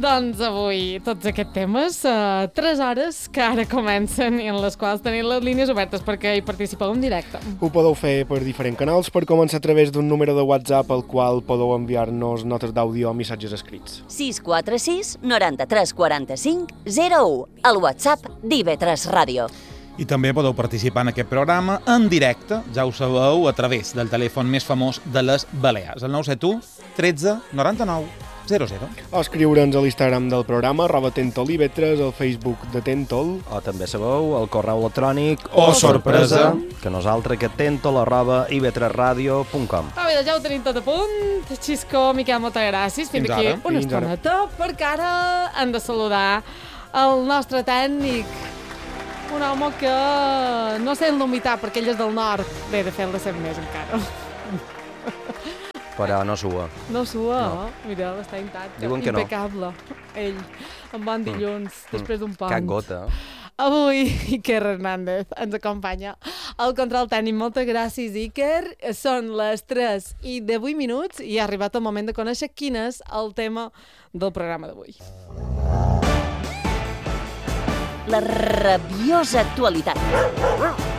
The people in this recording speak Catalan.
Doncs avui tots aquests temes, 3 hores que ara comencen i en les quals tenim les línies obertes perquè hi participeu en directe. Ho podeu fer per diferents canals, per començar a través d'un número de WhatsApp al qual podeu enviar-nos notes d'àudio o missatges escrits. 646 93 45 01, el WhatsApp d'IV3 Ràdio. I també podeu participar en aquest programa en directe, ja ho sabeu, a través del telèfon més famós de les Balears, el 971 13 99 00. O escriure'ns a l'Instagram del programa, @tentoliv3, al Facebook de Tentol. O també sabeu el correu electrònic sorpresa, que nosaltres que tentol@ib3radio.com. Bé, ja ho tenim tot a punt. Xisco, Miquel, moltes gràcies. Fins aquí ara. una Fins ara. estoneta, perquè ara hem de saludar el nostre tècnic, un home que no sent l'humitat perquè ell és del nord. Bé, de fet, l'ha sent més encara. Però no sua. No sua, no. Mira, està intacte. Diuen que no. Impecable. Ell, en bon dilluns, després d'un pont. Cap gota. Avui, Iker Hernández ens acompanya al control tècnic. Moltes gràcies, Iker. Són les 3:08 i ha arribat el moment de conèixer quin és el tema del programa d'avui. La rabiosa actualitat.